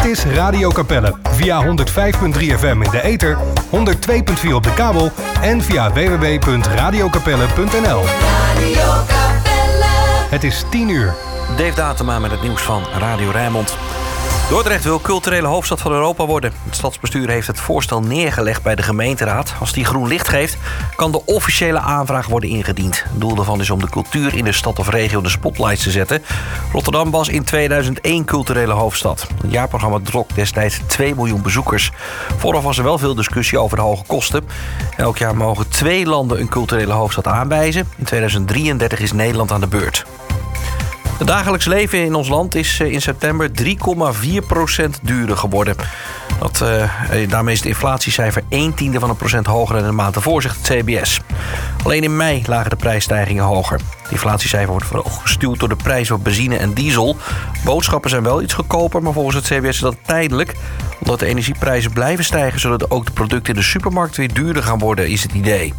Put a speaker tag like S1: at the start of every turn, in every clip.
S1: is Radio Capelle. Via 105.3 FM in de ether, 102.4 op de kabel en via www.radiocapelle.nl.
S2: Radio Capelle.
S1: Het is 10 uur.
S3: Dave Datema met het nieuws van Radio Rijnmond. Dordrecht wil culturele hoofdstad van Europa worden. Het stadsbestuur heeft het voorstel neergelegd bij de gemeenteraad. Als die groen licht geeft, kan de officiële aanvraag worden ingediend. Het doel daarvan is om de cultuur in de stad of regio de spotlights te zetten. Rotterdam was in 2001 culturele hoofdstad. Het jaarprogramma trok destijds 2 miljoen bezoekers. Vooraf was er wel veel discussie over de hoge kosten. Elk jaar mogen 2 landen een culturele hoofdstad aanwijzen. In 2033 is Nederland aan de beurt. Het dagelijks leven in ons land is in september 3,4% duurder geworden. Daarmee is het inflatiecijfer 0,1% hoger dan de maand ervoor, zegt het CBS. Alleen in mei lagen de prijsstijgingen hoger. Het inflatiecijfer wordt vooral gestuurd door de prijs van benzine en diesel. Boodschappen zijn wel iets goedkoper, maar volgens het CBS is dat tijdelijk. Omdat de energieprijzen blijven stijgen, zullen ook de producten in de supermarkt weer duurder gaan worden, is het idee.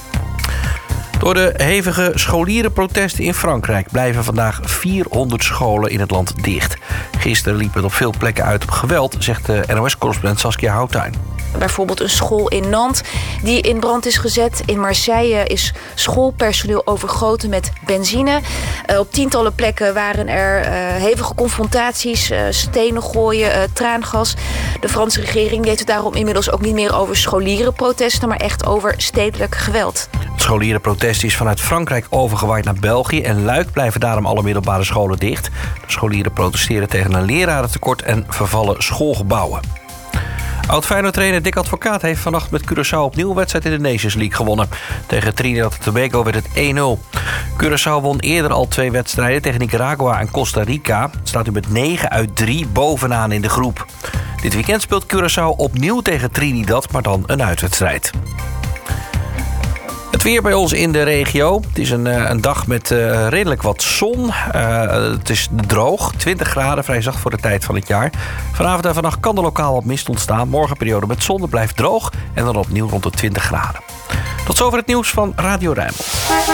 S3: Door de hevige scholierenprotesten in Frankrijk blijven vandaag 400 scholen in het land dicht. Gisteren liep het op veel plekken uit op geweld, zegt de NOS-correspondent Saskia Houttuin.
S4: Bijvoorbeeld een school in Nantes die in brand is gezet. In Marseille is schoolpersoneel overgoten met benzine. Op tientallen plekken waren er hevige confrontaties, stenen gooien, traangas. De Franse regering heeft het daarom inmiddels ook niet meer over scholierenprotesten, maar echt over stedelijk geweld.
S3: Het scholierenprotest is vanuit Frankrijk overgewaaid naar België. En Luik blijven daarom alle middelbare scholen dicht. De scholieren protesteren tegen een lerarentekort en vervallen schoolgebouwen. Oud-Feyenoord-trainer Dick Advocaat heeft vannacht met Curaçao opnieuw een wedstrijd in de Nations League gewonnen. Tegen Trinidad en Tobago werd het 1-0. Curaçao won eerder al 2 wedstrijden tegen Nicaragua en Costa Rica. Het staat nu met 9 uit 3 bovenaan in de groep. Dit weekend speelt Curaçao opnieuw tegen Trinidad, maar dan een uitwedstrijd. Het weer bij ons in de regio. Het is een dag met redelijk wat zon. Het is droog, 20 graden, vrij zacht voor de tijd van het jaar. Vanavond en vannacht kan er lokaal wat mist ontstaan. Morgen periode met zon, het blijft droog en dan opnieuw rond de 20 graden. Tot zover het nieuws van Radio Rijnmond.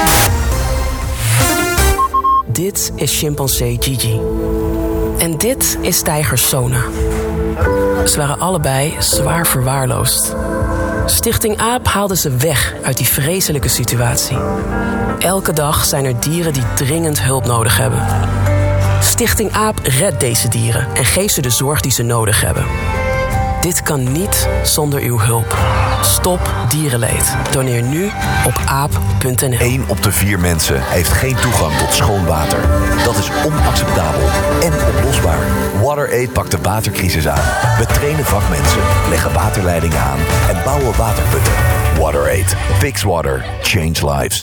S5: Dit is chimpansee Gigi. En dit is tijger Sona. Ze waren allebei zwaar verwaarloosd. Stichting AAP haalde ze weg uit die vreselijke situatie. Elke dag zijn er dieren die dringend hulp nodig hebben. Stichting AAP redt deze dieren en geeft ze de zorg die ze nodig hebben. Dit kan niet zonder uw hulp. Stop dierenleed. Doneer nu op aap.nl.
S6: 1 op de 4 mensen heeft geen toegang tot schoon water. Dat is onacceptabel en oplosbaar. WaterAid pakt de watercrisis aan. We trainen vakmensen, leggen waterleidingen aan en bouwen waterputten. WaterAid. Fix water. Change lives.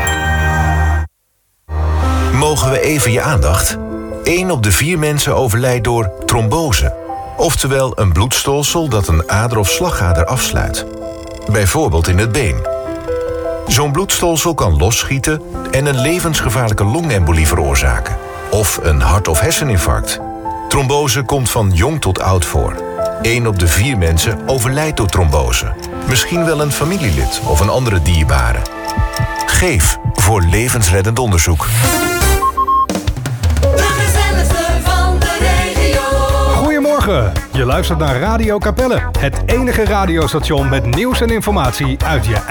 S7: Mogen we even je aandacht? 1 op de 4 mensen overlijdt door trombose. Oftewel een bloedstolsel dat een ader of slagader afsluit. Bijvoorbeeld in het been. Zo'n bloedstolsel kan losschieten en een levensgevaarlijke longembolie veroorzaken. Of een hart- of herseninfarct. Trombose komt van jong tot oud voor. 1 op de 4 mensen overlijdt door trombose. Misschien wel een familielid of een andere dierbare. Geef voor levensreddend onderzoek.
S1: Goedemorgen, je luistert naar Radio Capelle. Het enige radiostation met nieuws en informatie uit je